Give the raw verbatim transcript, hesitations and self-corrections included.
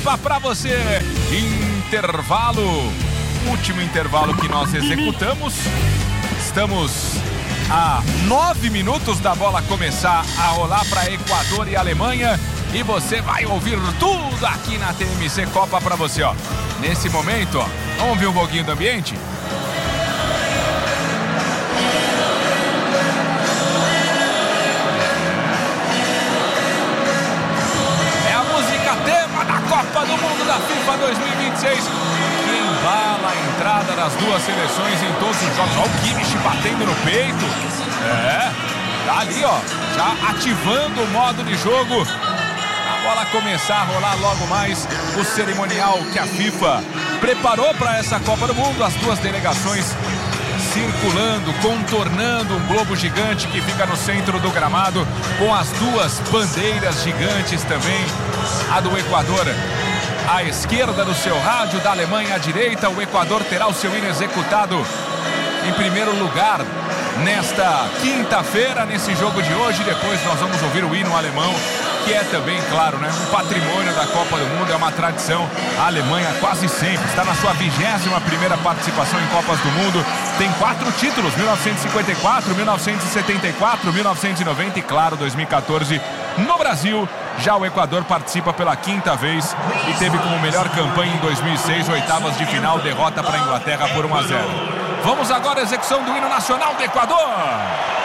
Copa pra você. Intervalo, último intervalo que nós executamos. Estamos a nove minutos da bola começar a rolar para Equador e Alemanha. E você vai ouvir tudo aqui na T M C Copa pra você, ó. Nesse momento, ó, vamos ver um pouquinho do ambiente? É a música tema da Copa do Mundo da FIFA dois mil e vinte e seis, que embala a entrada das duas seleções em todos os jogos. Olha o Kimmich batendo no peito. É, tá ali, ó, já ativando o modo de jogo. Bola começar a rolar logo mais o cerimonial que a FIFA preparou para essa Copa do Mundo. As duas delegações circulando, contornando um globo gigante que fica no centro do gramado, com as duas bandeiras gigantes também. A do Equador à esquerda do seu rádio, da Alemanha à direita. O Equador terá o seu hino executado em primeiro lugar nesta quinta-feira, nesse jogo de hoje. Depois nós vamos ouvir o hino alemão, que é também, claro, né, um patrimônio da Copa do Mundo, é uma tradição. A Alemanha quase sempre está na sua vigésima primeira participação em Copas do Mundo. Tem quatro títulos, mil novecentos e cinquenta e quatro, mil novecentos e setenta e quatro, mil novecentos e noventa e, claro, dois mil e quatorze no Brasil. Já o Equador participa pela quinta vez e teve como melhor campanha em dois mil e seis, oitavas de final, derrota para a Inglaterra por um a zero. Vamos agora à execução do hino nacional do Equador.